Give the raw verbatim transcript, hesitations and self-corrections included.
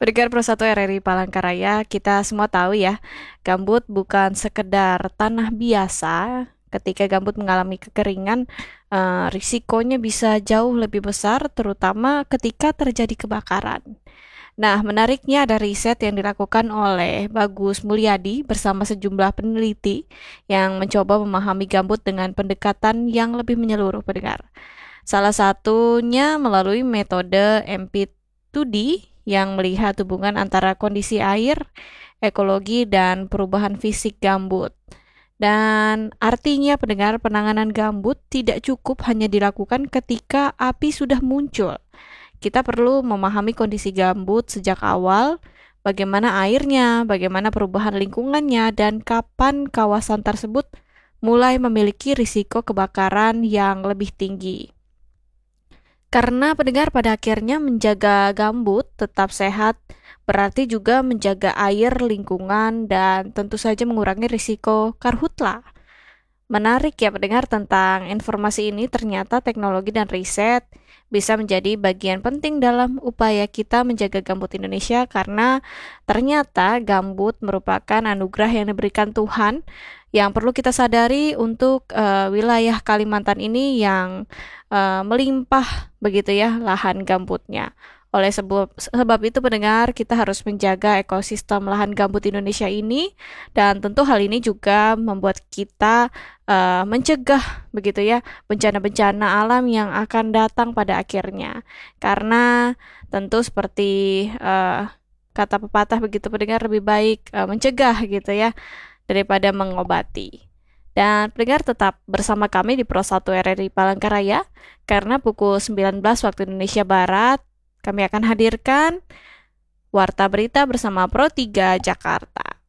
Pendengar Pro satu R R I Palangkaraya, kita semua tahu ya, gambut bukan sekedar tanah biasa. Ketika gambut mengalami kekeringan, eh, risikonya bisa jauh lebih besar, terutama ketika terjadi kebakaran. Nah, menariknya ada riset yang dilakukan oleh Bagus Mulyadi bersama sejumlah peneliti yang mencoba memahami gambut dengan pendekatan yang lebih menyeluruh, pendengar. Salah satunya melalui metode M P dua D yang melihat hubungan antara kondisi air, ekologi, dan perubahan fisik gambut. Dan artinya pendengar, penanganan gambut tidak cukup hanya dilakukan ketika api sudah muncul. Kita perlu memahami kondisi gambut sejak awal, bagaimana airnya, bagaimana perubahan lingkungannya, dan kapan kawasan tersebut mulai memiliki risiko kebakaran yang lebih tinggi. Karena pendengar, pada akhirnya menjaga gambut tetap sehat berarti juga menjaga air, lingkungan, dan tentu saja mengurangi risiko karhutla. Menarik ya pendengar, tentang informasi ini ternyata teknologi dan riset bisa menjadi bagian penting dalam upaya kita menjaga gambut Indonesia, karena ternyata gambut merupakan anugerah yang diberikan Tuhan yang perlu kita sadari untuk uh, wilayah Kalimantan ini yang uh, melimpah begitu ya lahan gambutnya. Oleh sebab, sebab itu pendengar, kita harus menjaga ekosistem lahan gambut Indonesia ini, dan tentu hal ini juga membuat kita uh, mencegah begitu ya bencana-bencana alam yang akan datang pada akhirnya. Karena tentu seperti uh, kata pepatah begitu pendengar, lebih baik uh, mencegah gitu ya daripada mengobati. Dan pendengar tetap bersama kami di Pro satu R R I Palangkaraya, karena pukul sembilan belas waktu Indonesia Barat kami akan hadirkan Warta Berita bersama Pro tiga Jakarta.